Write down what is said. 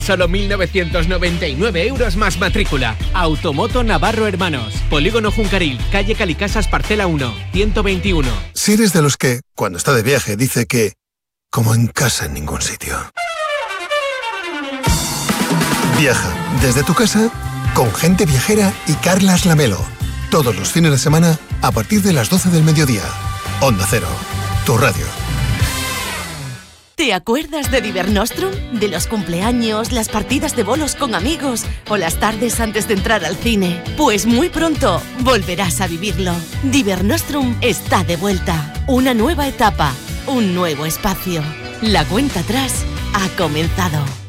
Solo 1.999 euros más matrícula. Automoto Navarro Hermanos. Polígono Juncaril, calle Calicasas, parcela 1, 121. Si eres de los que, cuando está de viaje, dice que como en casa en ningún sitio. Viaja desde tu casa con Gente Viajera y Carlas Lamelo. Todos los fines de semana a partir de las 12 del mediodía. Onda Cero, tu radio. ¿Te acuerdas de Divernostrum? De los cumpleaños, las partidas de bolos con amigos o las tardes antes de entrar al cine. Pues muy pronto volverás a vivirlo. Divernostrum está de vuelta. Una nueva etapa, un nuevo espacio. La cuenta atrás ha comenzado.